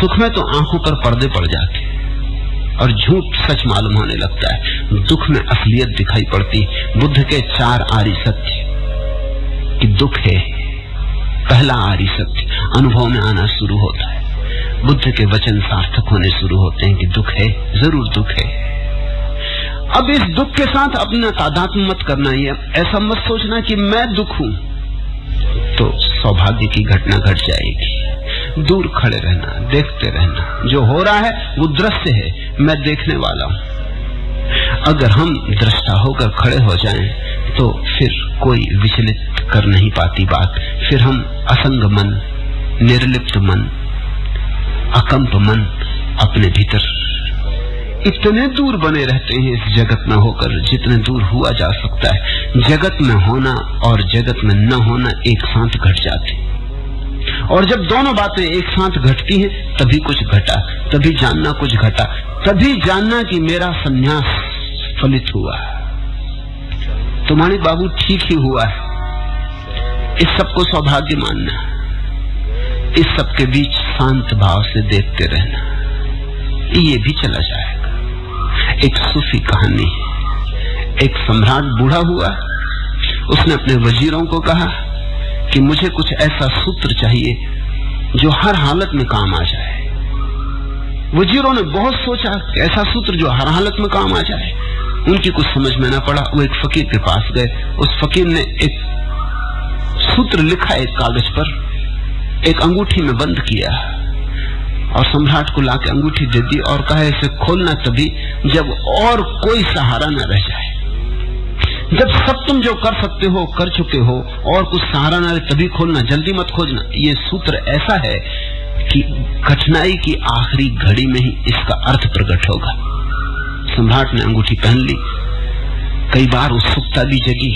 सुख में तो आंखों पर पर्दे पड़ जाते और झूठ सच मालूम होने लगता है। दुख में असलियत दिखाई पड़ती। बुद्ध के 4 आर्य सत्य कि दुख है, पहला आर्य सत्य अनुभव में आना शुरू होता है। बुद्ध के वचन सार्थक होने शुरू होते हैं कि दुख है, जरूर दुख है। अब इस दुख के साथ अपना तादात्म्य मत करना ही, ऐसा मत सोचना कि मैं दुख हूं, तो सौभाग्य की घटना घट जाएगी। दूर खड़े रहना, देखते रहना। जो हो रहा है वो दृश्य है, मैं देखने वाला हूं। अगर हम दृष्टा होकर खड़े हो जाएं तो फिर कोई विचलित कर नहीं पाती बात। फिर हम असंग मन, निर्लिप्त मन, अकंप मन अपने भीतर इतने दूर बने रहते हैं इस जगत में होकर जितने दूर हुआ जा सकता है। जगत में होना और जगत में न होना एक साथ घट जाते, और जब दोनों बातें एक साथ घटती हैं तभी कुछ घटा, तभी जानना कुछ घटा, तभी जानना कि मेरा संन्यास फलित हुआ। तो माणिक बाबू ठीक ही हुआ है। इस सबको सौभाग्य मानना, इस सबके बीच शांत भाव से देखते रहना, ये भी चला जाएगा। एक सूफी कहानी है। एक सम्राट बूढ़ा हुआ, उसने अपने वजीरों को कहा कि मुझे कुछ ऐसा सूत्र चाहिए जो हर हालत में काम आ जाए। वजीरों ने बहुत सोचा कि ऐसा सूत्र जो हर हालत में काम आ जाए। उनकी कुछ समझ में ना पड़ा। वो एक फकीर के पास गए। उस फकीर ने एक सूत्र लिखा एक कागज पर, एक अंगूठी में बंद किया और सम्राट को लाके अंगूठी दे दी और कहा इसे खोलना तभी जब और कोई सहारा न रह जाए। जब सब तुम जो कर सकते हो कर चुके हो और कुछ सहारा न रहे तभी खोलना, जल्दी मत खोजना। ये सूत्र ऐसा है कि कठिनाई की आखिरी घड़ी में ही इसका अर्थ प्रकट होगा। सम्राट ने अंगूठी पहन ली। कई बार उत्सुकता भी जगी,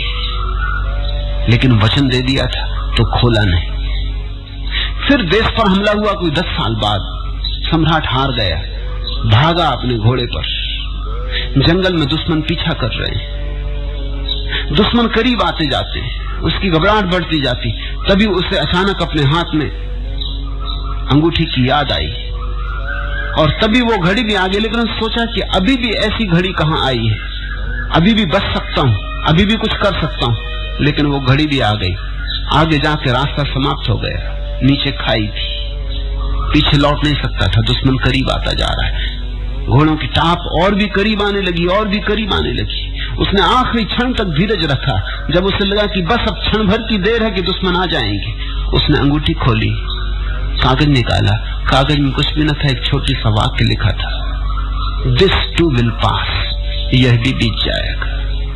लेकिन वचन दे दिया था तो खोला नहीं। फिर देश पर हमला हुआ कोई 10 साल बाद। सम्राट हार गया, भागा अपने घोड़े पर। जंगल में दुश्मन पीछा कर रहे हैं, दुश्मन करीब आते जाते, उसकी घबराहट बढ़ती जाती। तभी उसे अचानक अपने हाथ में अंगूठी की याद आई और तभी वो घड़ी भी आ गई। लेकिन उसने सोचा कि अभी भी ऐसी घड़ी कहां आई है, अभी भी बच सकता हूं, अभी भी कुछ कर सकता हूं। लेकिन वो घड़ी भी आ गई। आगे जाके रास्ता समाप्त हो गया, नीचे खाई थी, पीछे लौट नहीं सकता था। दुश्मन करीब आता जा रहा है। घोड़ों की टाप और भी करीब आने लगी, और भी करीब आने लगी। उसने आखिरी क्षण तक धीरज रखा। जब उसे लगा कि बस अब क्षण भर की देर है कि दुश्मन आ जाएंगे, उसने अंगूठी खोली, कागज निकाला। कागज में कुछ भी न था, एक छोटी सा वाक्य लिखा था, दिस टू विल पास, यह भी बीत जाएगा।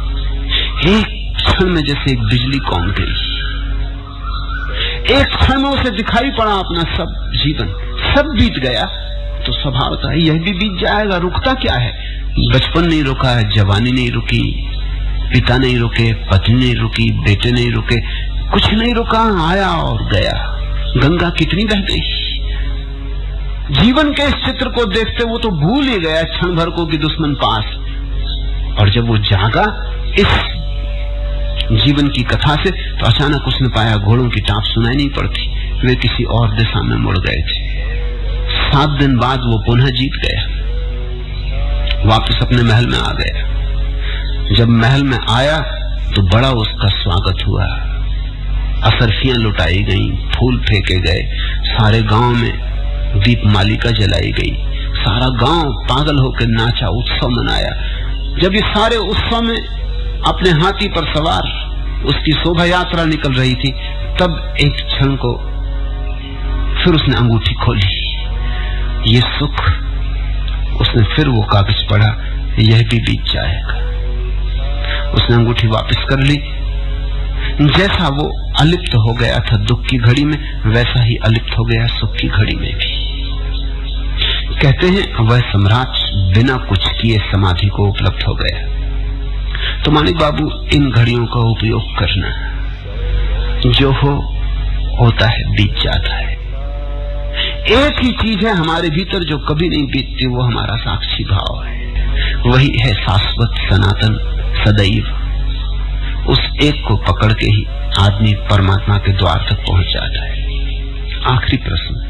एक क्षण में जैसे एक बिजली कौंध गई। एक क्षण में उसे दिखाई पड़ा अपना सब जीवन, सब बीत गया। तो स्वभाव था यह भी बीत जाएगा, रुकता क्या है। बचपन नहीं रुका, जवानी नहीं रुकी, पिता नहीं रुके, पत्नी नहीं रुकी, बेटे नहीं रुके, कुछ नहीं रुका, आया और गया। गंगा कितनी बह गई। जीवन के इस चित्र को देखते वो तो भूल ही गया क्षण भर को कि दुश्मन पास। और जब वो जागा इस जीवन की कथा से, तो अचानक उसने पाया घोड़ों की टाप सुनाई नहीं पड़ती, वे किसी और दिशा में मुड़ गए थे। 7 दिन बाद वो पुनः जीत गया, वापस अपने महल में आ गया। जब महल में आया तो बड़ा उसका स्वागत हुआ। असरफियां लुटाई गईं, फूल फेंके गए, सारे गांव में दीप मालिका जलाई गई, सारा गांव पागल होकर नाचा, उत्सव मनाया। जब ये सारे उत्सव में अपने हाथी पर सवार उसकी शोभा यात्रा निकल रही थी, तब एक क्षण को फिर उसने अंगूठी खोली। ये सुख, उसने फिर वो कागज पढ़ा, यह भी बीत जाएगा। उसने अंगूठी वापस कर ली। जैसा वो अलिप्त हो गया था दुख की घड़ी में, वैसा ही अलिप्त हो गया सुख की घड़ी में भी। कहते हैं वह सम्राट बिना कुछ किए समाधि को उपलब्ध हो गया। तो मानिक बाबू, इन घड़ियों का उपयोग करना, जो होता है बीत जाता है। एक ही चीज है हमारे भीतर जो कभी नहीं बीतती, वो हमारा साक्षी भाव है। वही है शाश्वत, सनातन, सदैव। उस एक को पकड़ के ही आदमी परमात्मा के द्वार तक पहुंच जाता है। आखिरी प्रश्न,